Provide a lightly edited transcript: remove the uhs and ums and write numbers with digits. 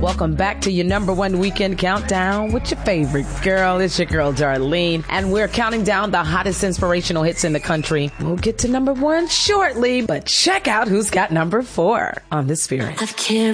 Welcome back to your number one weekend countdown with your favorite girl. It's your girl, Darlene. And we're counting down the hottest inspirational hits in the country. We'll get to number one shortly, but check out who's got number 4 on The Spirit. I've cared